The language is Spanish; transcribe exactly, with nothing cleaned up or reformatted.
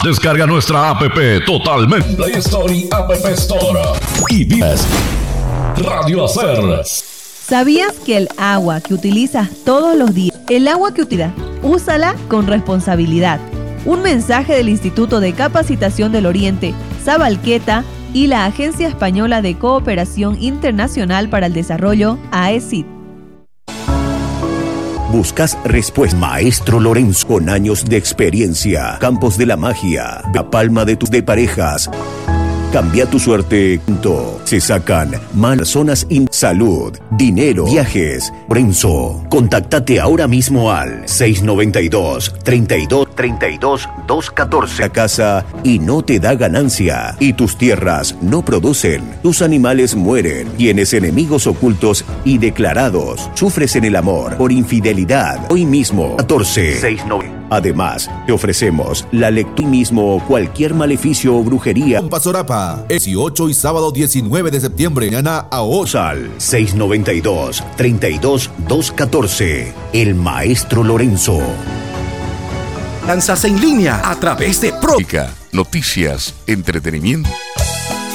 Descarga nuestra app totalmente. Play Store y App Store. Y vives Radio Hacer. ¿Sabías que el agua que utilizas todos los días, el agua que utilizas, úsala con responsabilidad? Un mensaje del Instituto de Capacitación del Oriente, Sabalqueta, y la Agencia Española de Cooperación Internacional para el Desarrollo, A E C I D. ¿Buscas respuesta? Maestro Lorenzo, con años de experiencia. Campos de la Magia, la palma de tus de parejas. Cambia tu suerte. Se sacan malas zonas in salud, dinero, viajes. Lorenzo, contáctate ahora mismo al seis noventa y dos, treinta y dos, treinta y dos, doscientos catorce. La casa y no te da ganancia. Y tus tierras no producen. Tus animales mueren. Tienes enemigos ocultos y declarados. Sufres en el amor por infidelidad. Hoy mismo, catorce, seis noventa. Además, te ofrecemos la lectura mismo cualquier maleficio o brujería. Pasorapa, dieciocho y sábado diecinueve de septiembre, mañana a Osal. seis noventa y dos, treinta y dos, doscientos catorce. El Maestro Lorenzo. Danzas en línea a través de Pro. Noticias, entretenimiento.